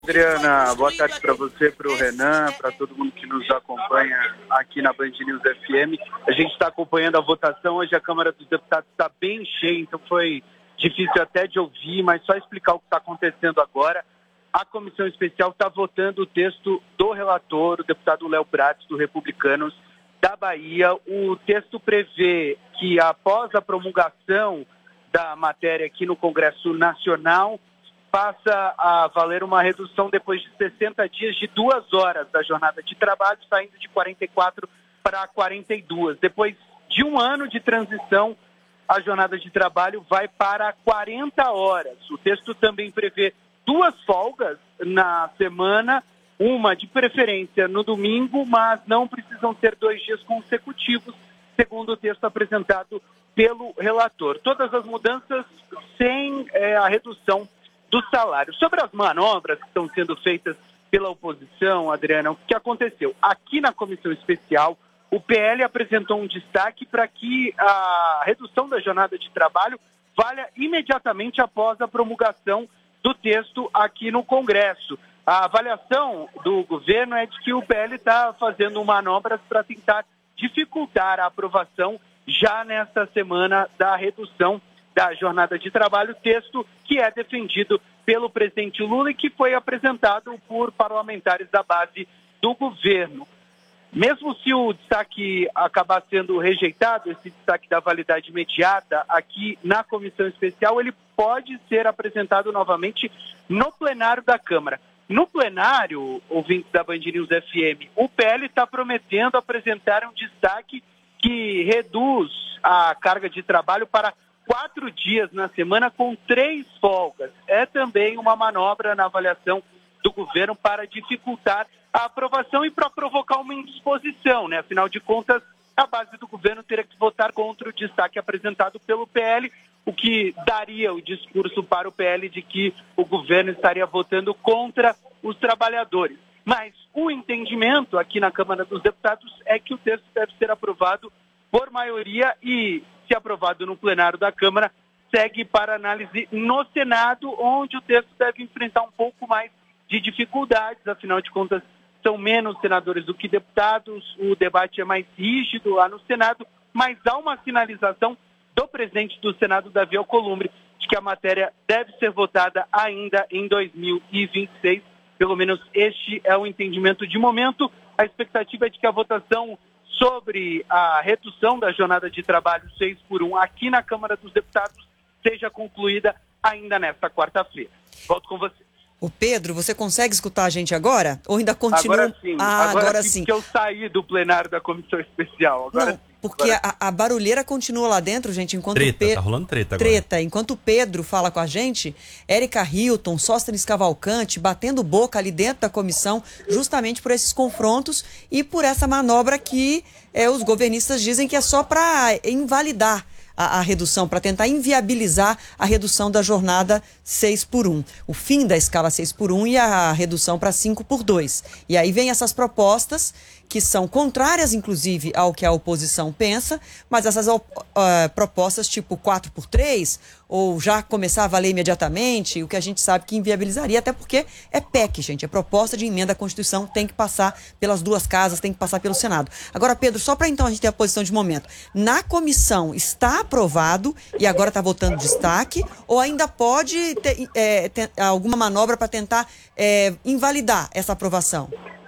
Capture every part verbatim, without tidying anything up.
Adriana, boa tarde para você, para o Renan, para todo mundo que nos acompanha aqui na Band News F M. A gente está acompanhando a votação, hoje a Câmara dos Deputados está bem cheia, então foi difícil até de ouvir, mas só explicar o que está acontecendo agora. A comissão especial está votando o texto do relator, o deputado Léo Prats, do Republicanos da Bahia. O texto prevê que após a promulgação da matéria aqui no Congresso Nacional, passa a valer uma redução depois de sessenta dias de duas horas da jornada de trabalho, saindo de quarenta e quatro para quarenta e duas. Depois de um ano de transição, a jornada de trabalho vai para quarenta horas. O texto também prevê duas folgas na semana, uma de preferência no domingo, mas não precisam ser dois dias consecutivos, segundo o texto apresentado pelo relator. Todas as mudanças sem é, a redução do salário. Sobre as manobras que estão sendo feitas pela oposição, Adriana, o que aconteceu? Aqui na comissão especial, o P L apresentou um destaque para que a redução da jornada de trabalho valha imediatamente após a promulgação do texto aqui no Congresso. A avaliação do governo é de que o P L está fazendo manobras para tentar dificultar a aprovação já nesta semana da redução da jornada de trabalho, texto que é defendido pelo presidente Lula e que foi apresentado por parlamentares da base do governo. Mesmo se o destaque acabar sendo rejeitado, esse destaque da validade imediata, aqui na comissão especial, ele pode ser apresentado novamente no plenário da Câmara. No plenário, ouvintes da Band News F M, o P L está prometendo apresentar um destaque que reduz a carga de trabalho para quatro dias na semana com três folgas. É também uma manobra na avaliação do governo para dificultar a aprovação e para provocar uma indisposição, né? Afinal de contas, a base do governo teria que votar contra o destaque apresentado pelo P L, o que daria o discurso para o P L de que o governo estaria votando contra os trabalhadores. Mas o entendimento aqui na Câmara dos Deputados é que o texto deve ser aprovado por maioria e, se aprovado no plenário da Câmara, segue para análise no Senado, onde o texto deve enfrentar um pouco mais de dificuldades, afinal de contas, são menos senadores do que deputados, o debate é mais rígido lá no Senado, mas há uma sinalização do presidente do Senado, Davi Alcolumbre, de que a matéria deve ser votada ainda em dois mil e vinte e seis, pelo menos este é o entendimento de momento. A expectativa é de que a votação sobre a redução da jornada de trabalho seis por um aqui na Câmara dos Deputados seja concluída ainda nesta quarta-feira. Volto com você. O Pedro, você consegue escutar a gente agora? Ou ainda continua? Agora sim, ah, agora, agora sim, sim. porque eu saí do plenário da comissão especial. Agora Não, sim. porque agora... a, a barulheira continua lá dentro, gente, enquanto treta, o Pedro... tá rolando treta agora. Treta, enquanto o Pedro fala com a gente, Érica Hilton, Sóstenes Cavalcante, batendo boca ali dentro da comissão, justamente por esses confrontos e por essa manobra que é, os governistas dizem que é só para invalidar A, a redução, para tentar inviabilizar a redução da jornada seis por um. O fim da escala seis por um e a redução para cinco por dois. E aí vem essas propostas que são contrárias, inclusive, ao que a oposição pensa, mas essas uh, propostas tipo quatro por três, ou já começar a valer imediatamente, o que a gente sabe que inviabilizaria, até porque é P E C, gente, é proposta de emenda à Constituição, tem que passar pelas duas casas, tem que passar pelo Senado. Agora, Pedro, só para então a gente ter a posição de momento, na comissão está aprovado e agora está votando destaque, ou ainda pode ter, é, ter alguma manobra para tentar é, invalidar essa aprovação?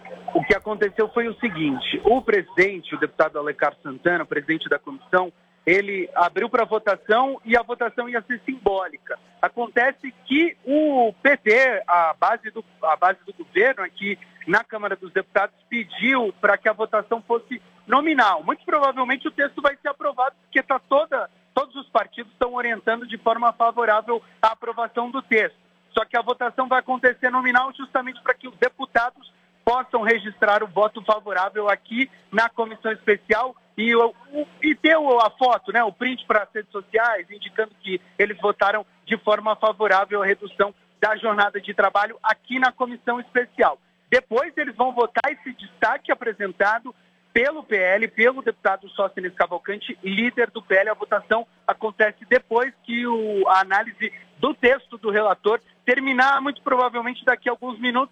O que aconteceu foi o seguinte, o presidente, o deputado Alencar Santana, presidente da comissão, ele abriu para votação e a votação ia ser simbólica. Acontece que o P T, a base do, a base do governo aqui na Câmara dos Deputados, pediu para que a votação fosse nominal. Muito provavelmente o texto vai ser aprovado, porque tá toda, todos os partidos estão orientando de forma favorável a aprovação do texto. Só que a votação vai acontecer nominal justamente para que os deputados possam registrar o voto favorável aqui na comissão especial e, o, e ter a foto, né, o print para as redes sociais, indicando que eles votaram de forma favorável à redução da jornada de trabalho aqui na comissão especial. Depois eles vão votar esse destaque apresentado pelo P L, pelo deputado Sóstenes Cavalcante, líder do P L. A votação acontece depois que o, a análise do texto do relator terminar, muito provavelmente daqui a alguns minutos.